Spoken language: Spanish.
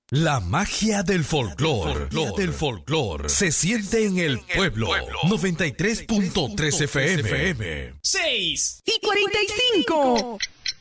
La magia del folclore se siente en el pueblo. 93.3 FM. 6:45.